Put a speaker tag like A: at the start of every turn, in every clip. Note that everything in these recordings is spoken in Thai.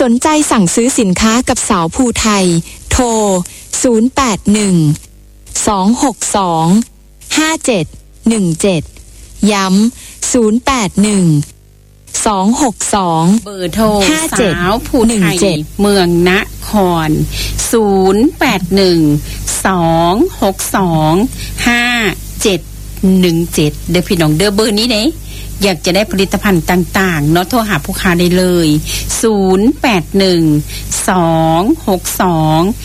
A: นใจสั่งซื้อสินค้ากับสาวภูไทยโทร081 262 5717ย้ำ081 262
B: เบอร์โทรสาวภูไทยเมืองนคร081 262 5717เด้อพี่น้องเด้อเบอร์นี้เด้อยากจะได้ผลิตภัณฑ์ต่างๆเนาะโทรหาผู้ค้าได้เลย081 262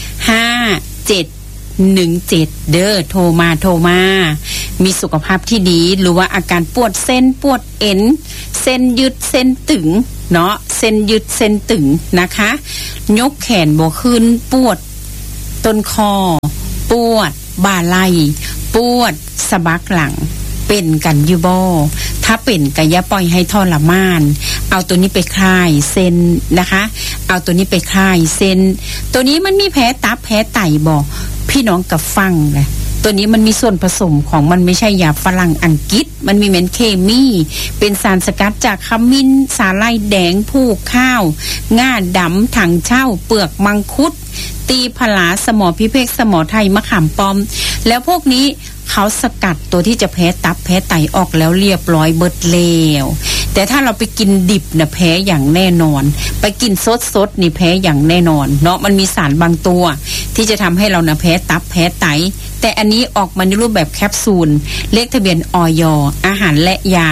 B: 5717เด้อโทรมามีสุขภาพที่ดีหรือว่าอาการปวดเส้นปวดเอ็นเส้นยืดเส้นตึงเนาะเส้นยืดเส้นตึงนะคะยกแขนบ่ขึ้นปวดต้นคอปวดบ่าไหล่ปวดสะบักหลังเป็นกันอยู่บ่ถ้าเป็นก็อย่าปล่อยให้ทรมานเอาตัวนี้ไปคลายเส้นนะคะเอาตัวนี้ไปคลายเส้นตัวนี้มันมีแผลตับแผลไตบ่พี่น้องกับฟังแหละตัวนี้มันมีส่วนผสมของมันไม่ใช่ยาฝรั่งอังกฤษมันมีเหม็นเคมีเป็นสารสกัดจากขมิ้นสาหร่ายแดงผูกข้าวง่าดำถังเช่าเปลือกมังคุดตีผลาสมอพิเภกสมอไทยมะขามป้อมแล้วพวกนี้เขาสกัดตัวที่จะแพ้ตับแพ้ไตออกแล้วเรียบร้อยเบิดแล้วแต่ถ้าเราไปกินดิบนะแพ้อย่างแน่นอนไปกินสดนี่แพ้อย่างแน่นอนเนาะมันมีสารบางตัวที่จะทำให้เรานะแพ้ตับแพ้ไตแต่อันนี้ออกมาในรูปแบบแคปซูลเลขทะเบียนอย.อาหารและยา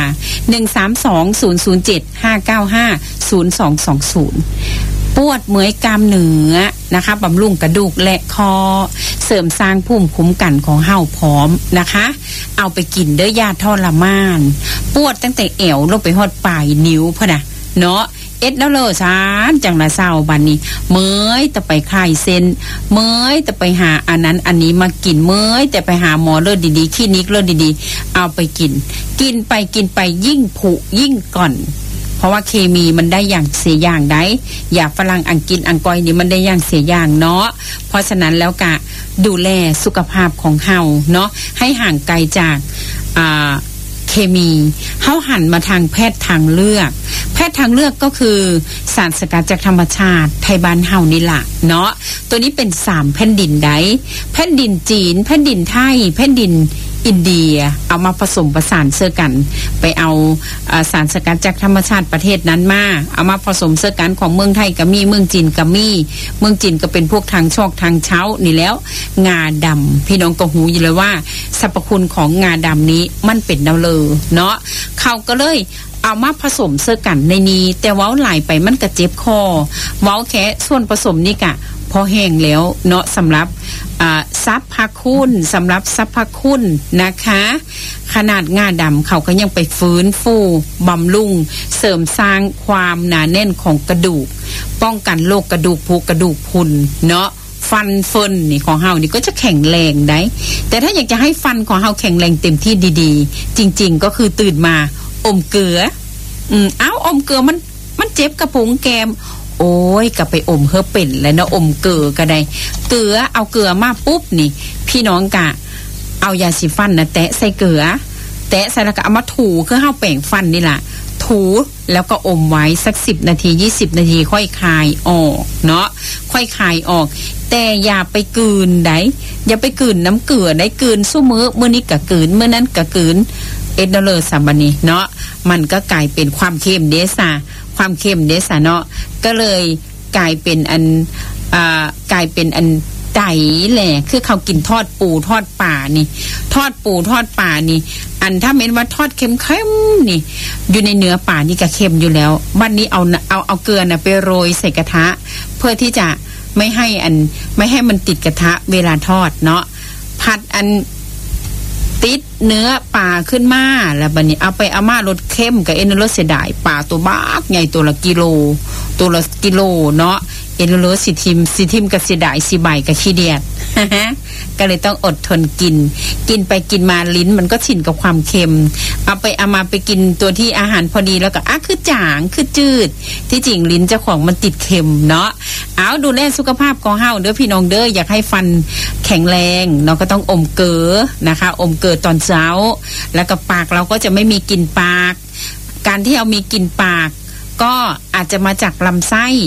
B: 1320075950220ปวดเมื่อยกล้ามเนื้อนะคะบำรุงกระดูกและคอเสริมสร้างภูมิคุ้มกันของเฮาพร้อมนะคะเอาไปกินเด้อยาทรมานปวดตั้งแต่เอวลงไปฮอดปลายนิ้วพะนะเนาะเอ็ดแล้วเลยซานจังละเศร้าบัดนี้เมื่อยแต่ไปคลายเส้นเมื่อยแต่ไปหาอันนั้นอันนี้มากินเมื่อยแต่ไปหาหมอเลิศดีๆคลินิกเลิศดีๆเอาไปกินไปยิ่งผุยิ่งก่อนเพราะว่าเคมีมันได้อย่างเสียอย่างได้ยาฝรั่งอังกฤษอังกอยนี่มันได้อย่างเสียอย่างเนาะเพราะฉะนั้นแล้วก็ดูแลสุขภาพของเฮาเนาะให้ห่างไกลจากเคมีเฮาหันมาทางแพทย์ทางเลือกก็คือสารสกัดจากธรรมชาติไทยบ้านเฮานี่ล่ะเนาะตัวนี้เป็น3แผ่นดินได้แผ่นดินจีนแผ่นดินไทยแผ่นดินอินเดียเอามาผสมผสานเสื้อกันไปเอาสารสกัดจากธรรมชาติประเทศนั้นมาเอามาผสมเสื้อกันของเมืองไทยก็มีเมืองจีนก็มีเมืองจีนก็เป็นพวกทางชอกทางเช้านี่แล้วงาดำพี่น้องก็หูอยู่เลยว่าสรรพคุณของงาดำนี้มันเป็นดาวเลอเนาะเขาก็เลยเอามาผสมเสื้อกันในนี้แต่เว้าหลายไปมันก็เจ็บคอเว้าแค่ส่วนผสมนี่กะพอแห้งแล้วเนาะสำหรับซับพักคุณสำหรับซับพักคุณนะคะขนาดงาดำเขาก็ยังไปฟื้นฟูบำรุงเสริมสร้างความหนาแน่นของกระดูกป้องกันโรคกระดูกผุกระดูกพรุนเนาะฟันเฟินนี่ของเฮานี่ก็จะแข็งแรงได้แต่ถ้าอยากจะให้ฟันของเฮาแข็งแรงเต็มที่ดีๆจริงๆก็คือตื่นมาอมเกลืออมเกลือมันเจ็บกระพุ้งแก้มโอ้ยก็ไปอมเฮอเป็นแล้วเนาะอมเกลือก็ได้เกลือเอาเกลือมาปุ๊บนี่พี่น้องกะเอายาสีฟันนะแตะใส่เกลือแตะใส่แล้วก็เอามาถูคือเฮาแปรงฟันนี่ล่ะถูแล้วก็อมไว้สัก10นาที20นาทีค่อยคายออกเนาะค่อยคายออกแต่อย่าไปกลืนได้อย่าไปกลืนน้ำเกลือได้กลืนสู้มื้อนี้ก็กลืนมื้อนั้นก็กลืนเอ็ดเลอร์ซัมบันนี่เนาะมันก็กลายเป็นความเค็มเดซ่าความเค็มเดซ่าเนาะก็เลยกลายเป็นอันไตแหละคือเขากินทอดปูทอดป่านี่ทอดปูทอดป่านี่อันถ้าเม้นว่าทอดเค็มๆนี่อยู่ในเนื้อป่านี่ก็เค็มอยู่แล้วบัดนี้เอาเกลือน่ะไปโรยใส่กระทะเพื่อที่จะไม่ให้มันติดกระทะเวลาทอดเนาะผัดอันติดเนื้อปลาขึ้นมาแล้วบัดนี้เอาไปเอามารสเข้มกับเอ็นรสเสียดายปลาตัวบ้าใหญ่ตัวละกิโลเนาะเอ็นรสสิทิมกับเสียดายสิใบกับขี้เดียด ก็เลยต้องอดทนกินไปกินมาลิ้นมันก็ชินกับความเค็มเอามาไปกินตัวที่อาหารพอดีแล้วก็คือจางคือจืดที่จริงลิ้นเจ้าของมันติดเค็มเนาะเอาดูแลสุขภาพของเฮาเด้อพี่น้องเด้ออยากให้ฟันแข็งแรงเราก็ต้องอมเกลือนะคะอมเกลือตอนเช้าแล้วก็ปากเราก็จะไม่มีกลิ่นปากการที่เอามีกลิ่นปากก็อาจจะมาจากลำไส้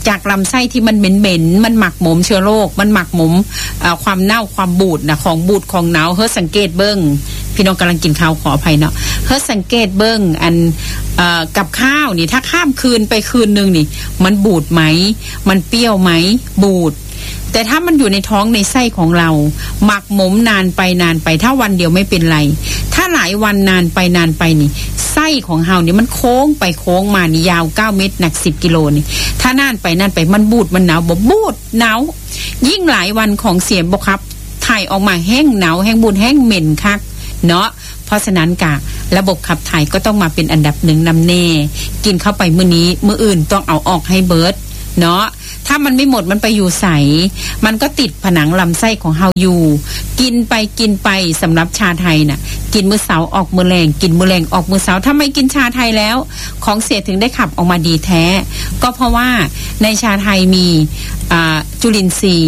B: จากลำไส้ที่มันเหม็นๆมันหมักหมมเชื้อโรคมันหมักหมมความเน่าความบูดนะของบูดของหนาวเฮ้สังเกตเบิ้งพี่น้องกำลังกินข้าวขออภัยเนาะเฮ้สังเกตเบิ้งอันกับข้าวนี่ถ้าข้ามคืนไปคืนนึงนี่มันบูดไหมมันเปรี้ยวไหมบูดแต่ถ้ามันอยู่ในท้องในไส้ของเราหมักหมมนานไปถ้าวันเดียวไม่เป็นไรถ้าหลายวันนานไปนี่ไส้ของเฮานี่มันโค้งไปโค้งมานี่ยาว9เมตรหนัก10กิโลนี่ถ้านานไปมันบูดมันหนาวบ่บูดหนาวยิ่งหลายวันของเสียบ่ครับถ่ายออกมาแห้งหนาวแห้งบูดแห้งเหม็นคักเนาะเพราะฉะนั้นระบบขับถ่ายก็ต้องมาเป็นอันดับหนึ่งนำแน่กินเข้าไปมื้อนี้มื้ออื่นต้องเอาออกให้เบิดเนาะถ้ามันไม่หมดมันไปอยู่ใสมันก็ติดผนังลำไส้ของเฮาอยู่กินไปสำหรับชาไทยน่ะกินมื้อเช้าออกมื้อแลงกินมื้อแลงออกมื้อเช้าถ้าไม่กินชาไทยแล้วของเสียถึงได้ขับออกมาดีแท้ก็เพราะว่าในชาไทยมีจุลินทรีย์